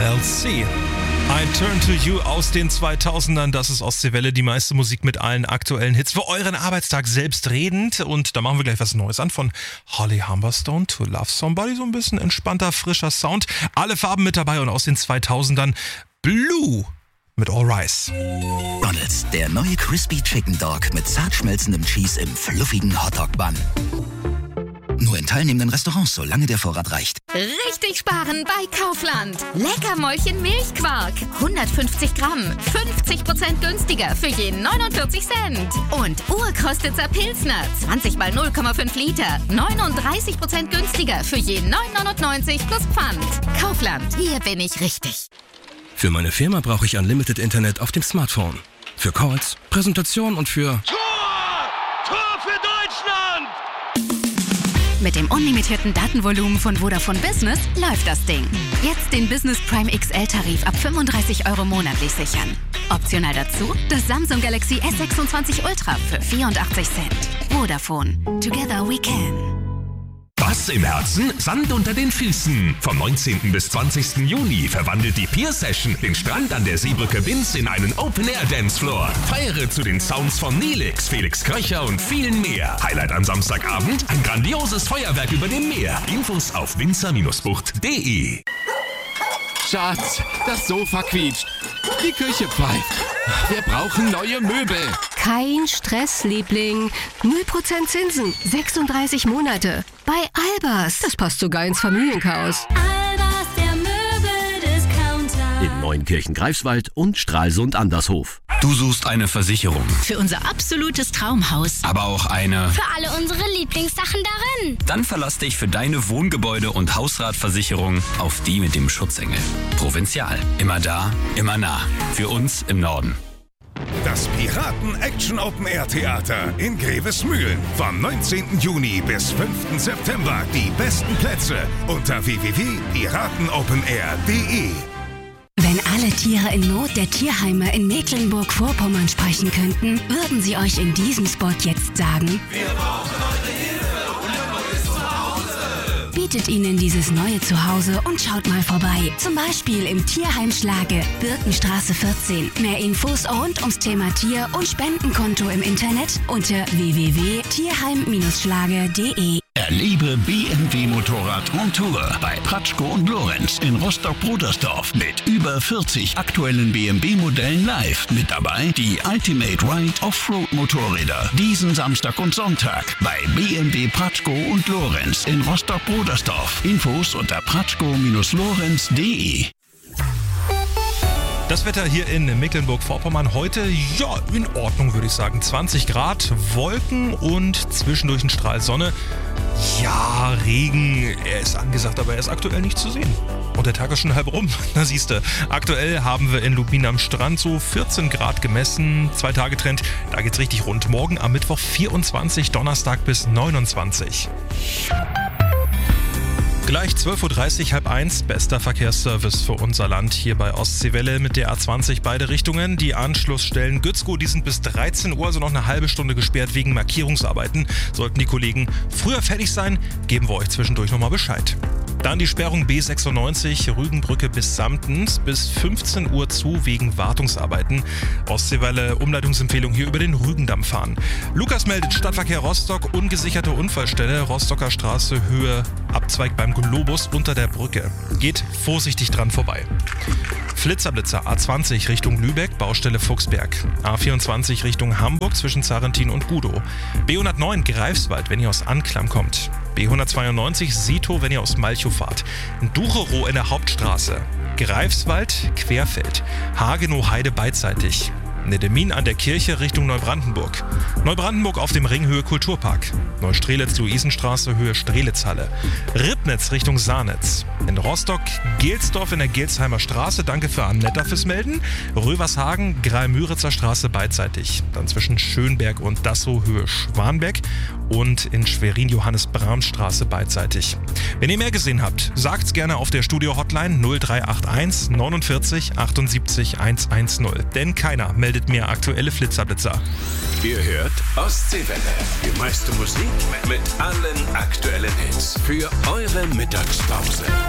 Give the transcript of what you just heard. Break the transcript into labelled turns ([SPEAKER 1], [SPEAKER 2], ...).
[SPEAKER 1] MLC. I Turn to You aus den 2000ern, das ist Ostseewelle, die meiste Musik mit allen aktuellen Hits für euren Arbeitstag selbstredend. Und da machen wir gleich was Neues an von Holly Humberstone, To Love Somebody, so ein bisschen entspannter, frischer Sound. Alle Farben mit dabei und aus den 2000ern Blue mit All Rise.
[SPEAKER 2] Ronald's, der neue Crispy Chicken Dog mit zart schmelzendem Cheese im fluffigen Hotdog-Bun. Nur in teilnehmenden Restaurants, solange der Vorrat reicht.
[SPEAKER 3] Richtig sparen bei Kaufland. Leckermäulchen Milchquark. 150 Gramm. 50% günstiger für je 49 Cent. Und Urkostitzer Pilsner. 20 mal 0,5 Liter. 39% günstiger für je 9,99 plus Pfand. Kaufland. Hier bin ich richtig.
[SPEAKER 4] Für meine Firma brauche ich Unlimited Internet auf dem Smartphone. Für Calls, Präsentation und für...
[SPEAKER 5] Tor für Deutschland!
[SPEAKER 3] Mit dem unlimitierten Datenvolumen von Vodafone Business läuft das Ding. Jetzt den Business Prime XL-Tarif ab 35 € monatlich sichern. Optional dazu das Samsung Galaxy S26 Ultra für 84 Cent. Vodafone. Together we can.
[SPEAKER 6] Bass im Herzen, Sand unter den Füßen. Vom 19. bis 20. Juni verwandelt die Pier Session den Strand an der Seebrücke Binz in einen Open-Air-Dancefloor. Feiere zu den Sounds von Nelix, Felix Kröcher und vielen mehr. Highlight am Samstagabend, ein grandioses Feuerwerk über dem Meer. Infos auf winzer-bucht.de.
[SPEAKER 7] Schatz, das Sofa quietscht. Die Küche pfeift. Wir brauchen neue Möbel.
[SPEAKER 8] Kein Stress, Liebling. 0% Zinsen, 36 Monate. Bei Albers. Das passt sogar ins Familienchaos.
[SPEAKER 9] Albers, der Möbeldiscounter.
[SPEAKER 10] In Neunkirchen-Greifswald und Stralsund-Andershof.
[SPEAKER 11] Du suchst eine Versicherung.
[SPEAKER 12] Für unser absolutes Traumhaus.
[SPEAKER 11] Aber auch eine...
[SPEAKER 9] Für alle unsere Lieblingssachen darin.
[SPEAKER 11] Dann verlass dich für deine Wohngebäude- und Hausratversicherung auf die mit dem Schutzengel. Provinzial. Immer da, immer nah. Für uns im Norden.
[SPEAKER 13] Das Piraten-Action-Open-Air-Theater in Grevesmühlen. Vom 19. Juni bis 5. September. Die besten Plätze unter www.piratenopenair.de.
[SPEAKER 8] Wenn alle Tiere in Not der Tierheime in Mecklenburg-Vorpommern sprechen könnten, würden sie euch in diesem Spot jetzt sagen:
[SPEAKER 5] Wir brauchen eure Hilfe, unser neues Zuhause.
[SPEAKER 8] Bietet ihnen dieses neue Zuhause und schaut mal vorbei. Zum Beispiel im Tierheim Schlage, Birkenstraße 14. Mehr Infos rund ums Thema Tier- und Spendenkonto im Internet unter www.tierheim-schlage.de.
[SPEAKER 14] Erlebe BMW Motorrad on Tour bei Pratschko und Lorenz in Rostock-Brudersdorf mit über 40 aktuellen BMW-Modellen live. Mit dabei die Ultimate Ride Offroad Motorräder. Diesen Samstag und Sonntag bei BMW Pratschko und Lorenz in Rostock-Brudersdorf. Infos unter pratschko-lorenz.de.
[SPEAKER 1] Das Wetter hier in Mecklenburg-Vorpommern heute, ja, in Ordnung würde ich sagen. 20 Grad, Wolken und zwischendurch ein Strahl Sonne. Ja, Regen, er ist angesagt, aber er ist aktuell nicht zu sehen. Und der Tag ist schon halb rum, da siehste. Aktuell haben wir in Lubin am Strand so 14 Grad gemessen, 2 Tage Trend, da geht's richtig rund. Morgen am Mittwoch 24, Donnerstag bis 29. Gleich 12.30 Uhr, halb eins, bester Verkehrsservice für unser Land hier bei Ostseewelle mit der A20 beide Richtungen. Die Anschlussstellen Gützkow, die sind bis 13 Uhr, also noch eine halbe Stunde gesperrt wegen Markierungsarbeiten. Sollten die Kollegen früher fertig sein, geben wir euch zwischendurch nochmal Bescheid. Dann die Sperrung B96, Rügenbrücke bis Samtens, bis 15 Uhr zu wegen Wartungsarbeiten. Ostseewelle Umleitungsempfehlung hier über den Rügendamm fahren. Lukas meldet Stadtverkehr Rostock, ungesicherte Unfallstelle, Rostocker Straße, Höhe Abzweig beim Globus unter der Brücke. Geht vorsichtig dran vorbei. Flitzerblitzer A20 Richtung Lübeck, Baustelle Fuchsberg. A24 Richtung Hamburg zwischen Zarentin und Gudow. B109 Greifswald, wenn ihr aus Anklam kommt. B192 Sito, wenn ihr aus Malchow fahrt. Ducherow in der Hauptstraße. Greifswald, Querfeld. Hagenow-Heide beidseitig. Nedemin an der Kirche Richtung Neubrandenburg. Neubrandenburg auf dem Ring Höhe Kulturpark. Neustrelitz Luisenstraße Höhe Strelitzhalle. Ribnitz Richtung Saarnitz. In Rostock Gelsdorf in der Gelsheimer Straße. Danke für Annetta fürs Melden. Rövershagen Greil-Müritzer Straße beidseitig. Dann zwischen Schönberg und Dassow Höhe Schwanberg. Und in Schwerin Johannes-Brahms-Straße beidseitig. Wenn ihr mehr gesehen habt, sagt's gerne auf der Studio-Hotline 0381 49 78 110. Denn keiner meldet mir aktuelle Flitzerblitzer.
[SPEAKER 15] Ihr hört Ostseewelle. Die meiste Musik mit allen aktuellen Hits. Für eure Mittagspause.